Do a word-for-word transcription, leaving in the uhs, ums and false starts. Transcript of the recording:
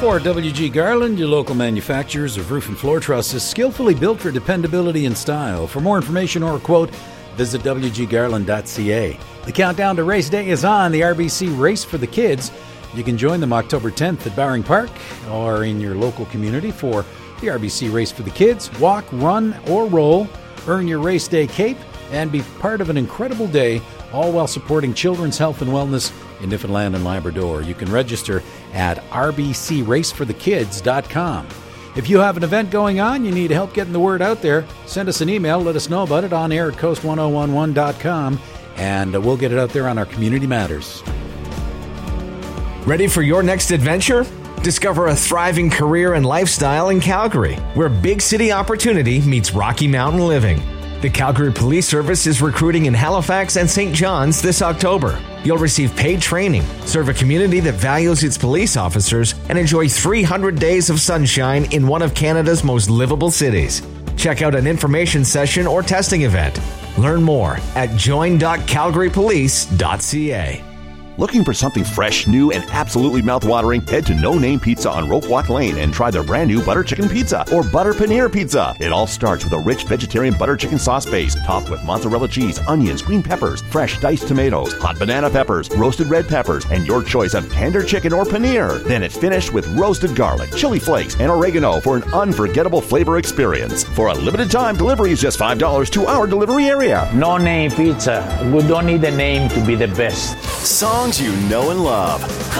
For W G Garland, your local manufacturers of roof and floor trusses, skillfully built for dependability and style. For more information or a quote, visit w g garland dot c a. The countdown to race day is on, the R B C Race for the Kids. You can join them October tenth at Bowring Park or in your local community for the R B C Race for the Kids. Walk, run, or roll, earn your race day cape, and be part of an incredible day, all while supporting children's health and wellness in Newfoundland and Labrador. You can register at r b c race for the kids dot com. If you have an event going on, you need help getting the word out there, send us an email, let us know about it on air at coast ten eleven dot com, and we'll get it out there on our Community Matters. Ready for your next adventure? Discover a thriving career and lifestyle in Calgary, where big city opportunity meets Rocky Mountain living. The Calgary Police Service is recruiting in Halifax and Saint John's this October. You'll receive paid training, serve a community that values its police officers, and enjoy three hundred days of sunshine in one of Canada's most livable cities. Check out an information session or testing event. Learn more at join dot calgary police dot c a. Looking for something fresh, new, and absolutely mouth-watering? Head to No Name Pizza on Rope Walk Lane and try their brand new butter chicken pizza or butter paneer pizza. It all starts with a rich vegetarian butter chicken sauce base, topped with mozzarella cheese, onions, green peppers, fresh diced tomatoes, hot banana peppers, roasted red peppers, and your choice of tender chicken or paneer. Then it's finished with roasted garlic, chili flakes, and oregano for an unforgettable flavor experience. For a limited time, delivery is just five dollars to our delivery area. No Name Pizza. We don't need a name to be the best. Songs you know and love.